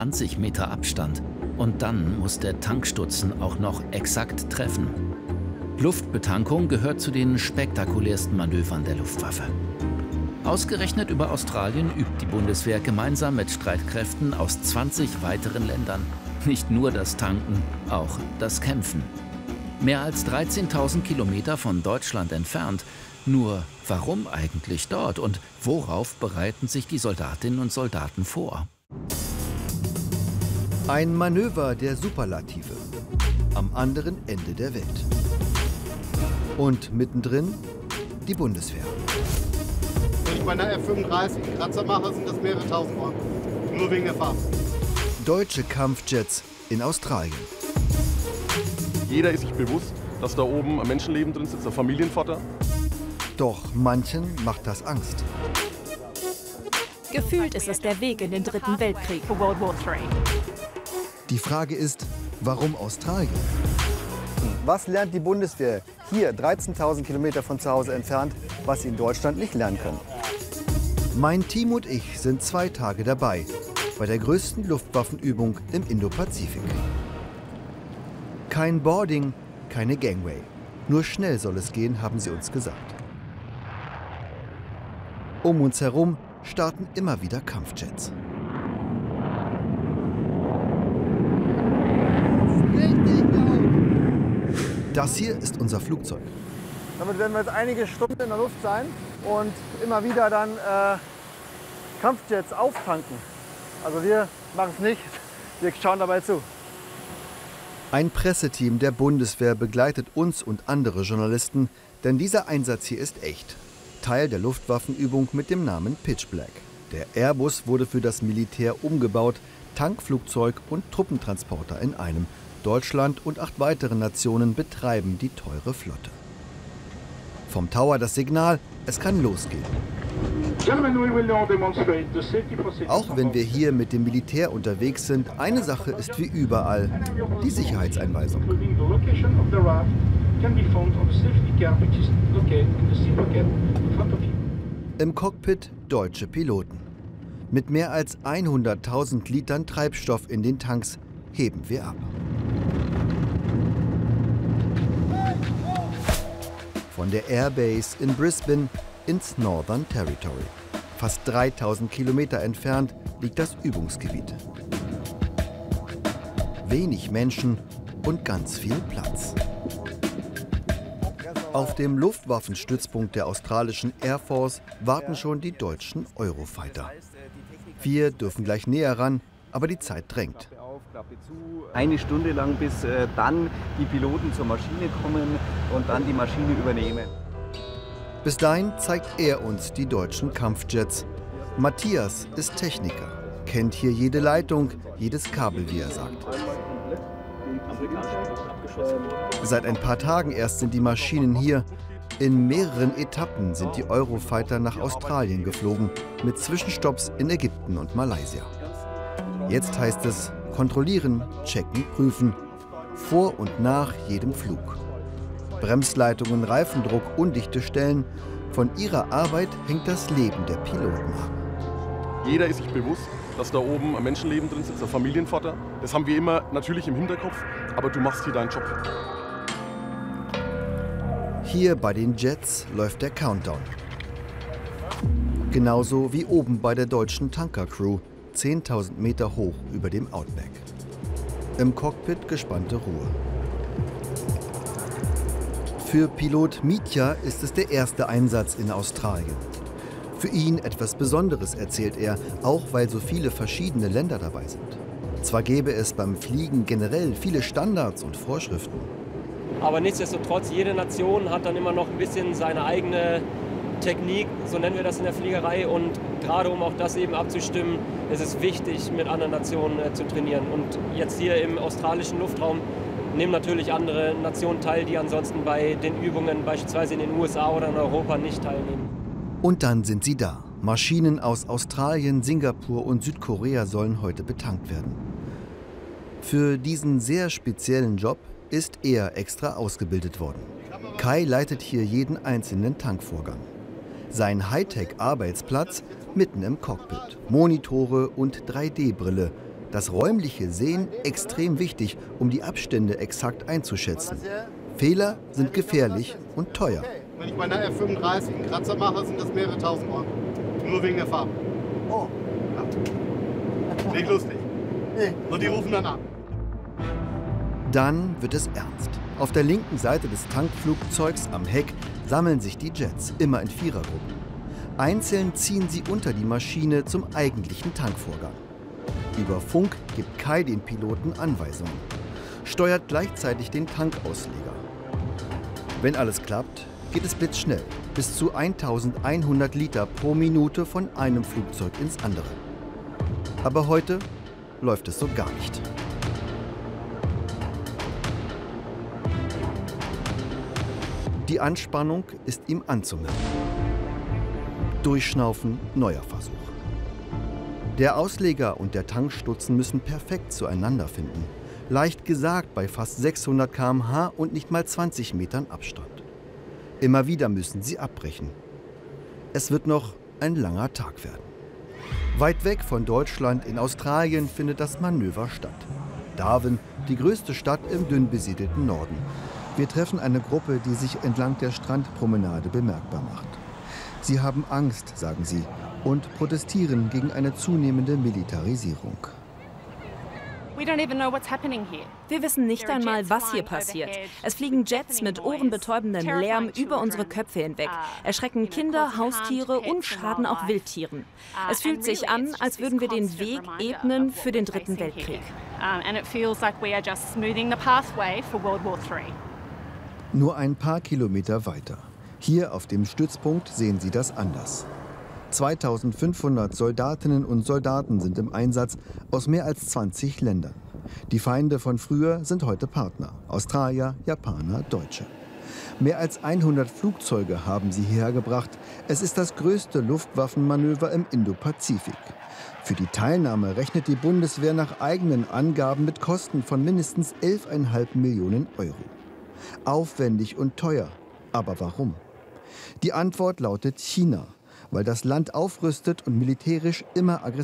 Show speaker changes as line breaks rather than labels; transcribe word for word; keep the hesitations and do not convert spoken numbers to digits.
zwanzig Meter Abstand. Und dann muss der Tankstutzen auch noch exakt treffen. Luftbetankung gehört zu den spektakulärsten Manövern der Luftwaffe. Ausgerechnet über Australien übt die Bundeswehr gemeinsam mit Streitkräften aus zwanzig weiteren Ländern. Nicht nur das Tanken, auch das Kämpfen. Mehr als dreizehntausend Kilometer von Deutschland entfernt. Nur warum eigentlich dort und worauf bereiten sich die Soldatinnen und Soldaten vor?
Ein Manöver der Superlative am anderen Ende der Welt. Und mittendrin die Bundeswehr.
Wenn ich bei einer F fünfunddreißig einen Kratzer mache, sind das mehrere tausend Euro. Nur wegen der Farbe.
Deutsche Kampfjets in Australien.
Jeder ist sich bewusst, dass da oben ein Menschenleben drin sitzt, ein Familienvater.
Doch manchen macht das Angst.
Gefühlt ist es der Weg in den Dritten Weltkrieg.
Die Frage ist, warum Australien?
Was lernt die Bundeswehr hier, dreizehntausend Kilometer von zu Hause entfernt, was sie in Deutschland nicht lernen können?
Mein Team und ich sind zwei Tage dabei, bei der größten Luftwaffenübung im Indopazifik. Kein Boarding, keine Gangway. Nur schnell soll es gehen, haben sie uns gesagt. Um uns herum starten immer wieder Kampfjets. Das hier ist unser Flugzeug.
Damit werden wir jetzt einige Stunden in der Luft sein und immer wieder dann äh, Kampfjets auftanken. Also wir machen es nicht, wir schauen dabei zu.
Ein Presseteam der Bundeswehr begleitet uns und andere Journalisten, denn dieser Einsatz hier ist echt. Teil der Luftwaffenübung mit dem Namen Pitch Black. Der Airbus wurde für das Militär umgebaut, Tankflugzeug und Truppentransporter in einem. Deutschland und acht weitere Nationen betreiben die teure Flotte. Vom Tower das Signal, es kann losgehen. Auch wenn wir hier mit dem Militär unterwegs sind, eine Sache ist wie überall, die Sicherheitseinweisung. Im Cockpit deutsche Piloten. Mit mehr als hunderttausend Litern Treibstoff in den Tanks heben wir ab. Von der Airbase in Brisbane ins Northern Territory. Fast dreitausend Kilometer entfernt liegt das Übungsgebiet. Wenig Menschen und ganz viel Platz. Auf dem Luftwaffenstützpunkt der australischen Air Force warten schon die deutschen Eurofighter. Wir dürfen gleich näher ran, aber die Zeit drängt.
Eine Stunde lang, bis äh, dann die Piloten zur Maschine kommen und dann die Maschine übernehmen.
Bis dahin zeigt er uns die deutschen Kampfjets. Matthias ist Techniker, kennt hier jede Leitung, jedes Kabel, wie er sagt. Seit ein paar Tagen erst sind die Maschinen hier. In mehreren Etappen sind die Eurofighter nach Australien geflogen, mit Zwischenstopps in Ägypten und Malaysia. Jetzt heißt es kontrollieren, checken, prüfen, vor und nach jedem Flug. Bremsleitungen, Reifendruck, undichte Stellen. Von ihrer Arbeit hängt das Leben der Piloten ab.
Jeder ist sich bewusst, dass da oben ein Menschenleben drin sitzt, ein Familienvater. Das haben wir immer natürlich im Hinterkopf, aber du machst hier deinen Job.
Hier bei den Jets läuft der Countdown. Genauso wie oben bei der deutschen Tankercrew, zehntausend Meter hoch über dem Outback. Im Cockpit gespannte Ruhe. Für Pilot Mitja ist es der erste Einsatz in Australien. Für ihn etwas Besonderes, erzählt er, auch weil so viele verschiedene Länder dabei sind. Zwar gäbe es beim Fliegen generell viele Standards und Vorschriften.
Aber nichtsdestotrotz, jede Nation hat dann immer noch ein bisschen seine eigene Technik, so nennen wir das in der Fliegerei. Und gerade um auch das eben abzustimmen, ist es wichtig, mit anderen Nationen äh, zu trainieren. Und jetzt hier im australischen Luftraum nehmen natürlich andere Nationen teil, die ansonsten bei den Übungen beispielsweise in den U S A oder in Europa nicht teilnehmen.
Und dann sind sie da. Maschinen aus Australien, Singapur und Südkorea sollen heute betankt werden. Für diesen sehr speziellen Job ist er extra ausgebildet worden. Kai leitet hier jeden einzelnen Tankvorgang. Sein Hightech-Arbeitsplatz mitten im Cockpit. Monitore und drei D Brille. Das räumliche Sehen extrem wichtig, um die Abstände exakt einzuschätzen. Fehler sind gefährlich und teuer.
Wenn ich bei einer F fünfunddreißig einen Kratzer mache, sind das mehrere tausend Euro. Nur wegen der Farbe.
Oh.
Ja. Nicht lustig.
Nee.
Und die rufen dann an.
Dann wird es ernst. Auf der linken Seite des Tankflugzeugs am Heck sammeln sich die Jets, immer in Vierergruppen. Einzeln ziehen sie unter die Maschine zum eigentlichen Tankvorgang. Über Funk gibt Kai den Piloten Anweisungen, steuert gleichzeitig den Tankausleger. Wenn alles klappt, geht es blitzschnell, bis zu eintausendeinhundert Liter pro Minute von einem Flugzeug ins andere. Aber heute läuft es so gar nicht. Die Anspannung ist ihm anzumerken. Durchschnaufen, neuer Versuch. Der Ausleger und der Tankstutzen müssen perfekt zueinander finden. Leicht gesagt bei fast sechshundert Kilometer pro Stunde und nicht mal zwanzig Metern Abstand. Immer wieder müssen sie abbrechen. Es wird noch ein langer Tag werden. Weit weg von Deutschland in Australien findet das Manöver statt. Darwin, die größte Stadt im dünn besiedelten Norden. Wir treffen eine Gruppe, die sich entlang der Strandpromenade bemerkbar macht. Sie haben Angst, sagen sie, und protestieren gegen eine zunehmende Militarisierung.
Wir wissen nicht einmal, was hier passiert. Es fliegen Jets mit ohrenbetäubendem Lärm über unsere Köpfe hinweg, erschrecken Kinder, Haustiere und schaden auch Wildtieren. Es fühlt sich an, als würden wir den Weg ebnen für den Dritten Weltkrieg.
Nur ein paar Kilometer weiter. Hier auf dem Stützpunkt sehen Sie das anders. zweitausendfünfhundert Soldatinnen und Soldaten sind im Einsatz aus mehr als zwanzig Ländern. Die Feinde von früher sind heute Partner: Australier, Japaner, Deutsche. Mehr als hundert Flugzeuge haben sie hierher gebracht. Es ist das größte Luftwaffenmanöver im Indopazifik. Für die Teilnahme rechnet die Bundeswehr nach eigenen Angaben mit Kosten von mindestens elf Komma fünf Millionen Euro. Aufwendig und teuer. Aber warum? Die Antwort lautet China, weil das Land aufrüstet und militärisch immer aggressiver